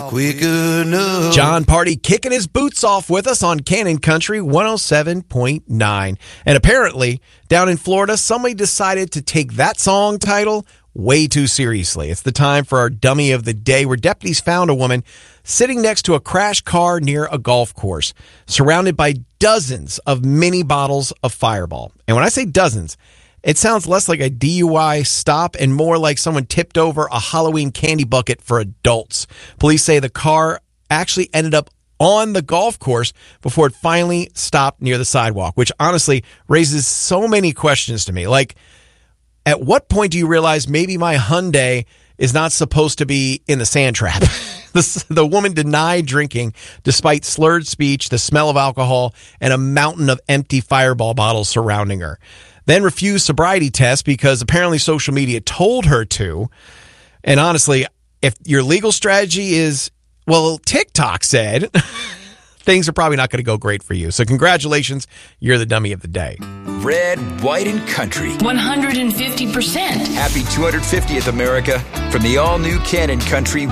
John Party kicking his boots off with us on Cannon Country 107.9. And apparently, down in Florida, somebody decided to take that song title way too seriously. It's the time for our Dummy of the Day, where deputies found a woman sitting next to a crashed car near a golf course, surrounded by dozens of mini bottles of Fireball. And when I say dozens, it sounds less like a DUI stop and more like someone tipped over a Halloween candy bucket for adults. Police say the car actually ended up on the golf course before it finally stopped near the sidewalk, which honestly raises so many questions to me. Like, at what point do you realize maybe my Hyundai is not supposed to be in the sand trap? The woman denied drinking despite slurred speech, the smell of alcohol, and a mountain of empty Fireball bottles surrounding her. Then refused sobriety tests because apparently social media told her to. And honestly, if your legal strategy is, well, TikTok said, things are probably not going to go great for you. So congratulations, you're the Dummy of the Day. Red, white, and country. 150%. Happy 250th, America, from the all-new Cannon Country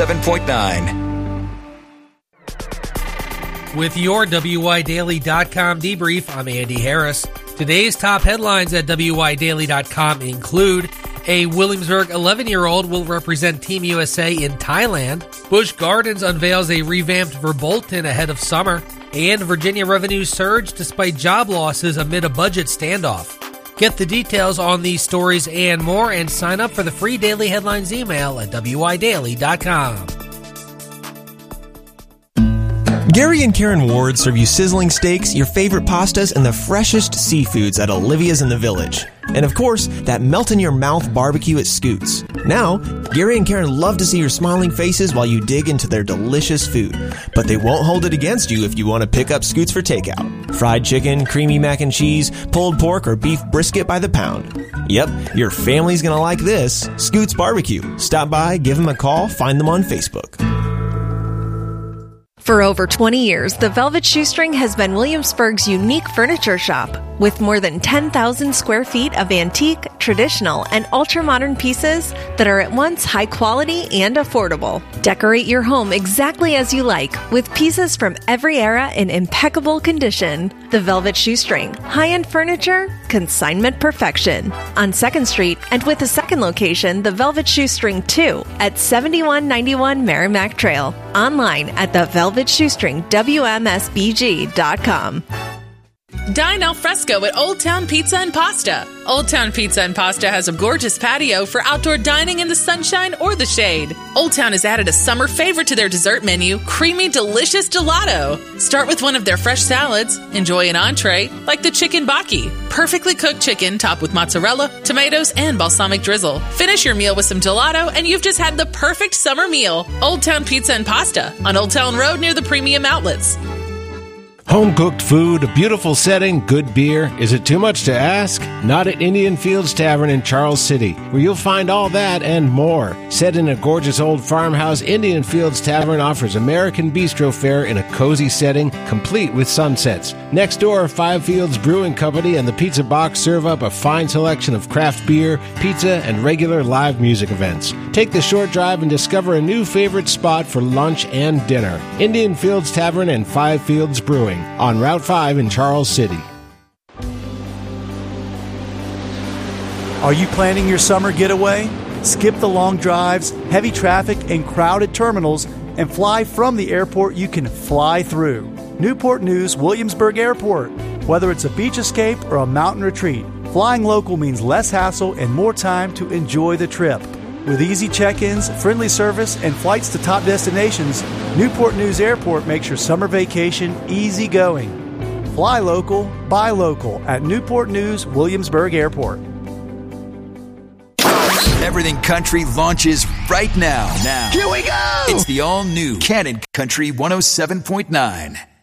107.9. With your WIDaily.com debrief, I'm Andy Harris. Today's top headlines at WIDaily.com include: a Williamsburg 11-year-old will represent Team USA in Thailand. Busch Gardens unveils a revamped Verbolten ahead of summer. And Virginia revenues surge despite job losses amid a budget standoff. Get the details on these stories and more, and sign up for the free daily headlines email at WIDaily.com. Gary and Karen Ward serve you sizzling steaks, your favorite pastas, and the freshest seafoods at Olivia's in the Village. And of course, that melt-in-your-mouth barbecue at Scoots. Now, Gary and Karen love to see your smiling faces while you dig into their delicious food. But they won't hold it against you if you want to pick up Scoots for takeout. Fried chicken, creamy mac and cheese, pulled pork, or beef brisket by the pound. Yep, your family's gonna like this. Scoots Barbecue. Stop by, give them a call, find them on Facebook. For over 20 years, the Velvet Shoestring has been Williamsburg's unique furniture shop. With more than 10,000 square feet of antique, traditional, and ultra-modern pieces that are at once high quality and affordable. Decorate your home exactly as you like, with pieces from every era in impeccable condition. The Velvet Shoestring. High-end furniture, consignment perfection. On 2nd Street, and with a second location, the Velvet Shoestring 2, at 7191 Merrimack Trail. Online at thevelvetshoestringwmsbg.com. Dine al fresco at Old Town Pizza and Pasta. Old Town Pizza and Pasta has a gorgeous patio for outdoor dining in the sunshine or the shade. Old Town has added a summer favorite to their dessert menu, creamy, delicious gelato. Start with one of their fresh salads. Enjoy an entree, like the chicken baki. Perfectly cooked chicken topped with mozzarella, tomatoes, and balsamic drizzle. Finish your meal with some gelato, and you've just had the perfect summer meal. Old Town Pizza and Pasta on Old Town Road near the Premium Outlets. Home-cooked food, a beautiful setting, good beer. Is it too much to ask? Not at Indian Fields Tavern in Charles City, where you'll find all that and more. Set in a gorgeous old farmhouse, Indian Fields Tavern offers American bistro fare in a cozy setting, complete with sunsets. Next door, Five Fields Brewing Company and the Pizza Box serve up a fine selection of craft beer, pizza, and regular live music events. Take the short drive and discover a new favorite spot for lunch and dinner. Indian Fields Tavern and Five Fields Brewing on Route 5 in Charles City. Are you planning your summer getaway? Skip the long drives, heavy traffic, and crowded terminals, and fly from the airport you can fly through. Newport News Williamsburg Airport. Whether it's a beach escape or a mountain retreat, flying local means less hassle and more time to enjoy the trip. With easy check-ins, friendly service, and flights to top destinations, Newport News Airport makes your summer vacation easy going. Fly local, buy local at Newport News Williamsburg Airport. Everything Country launches right now. Here we go! It's the all-new Cannon Country 107.9.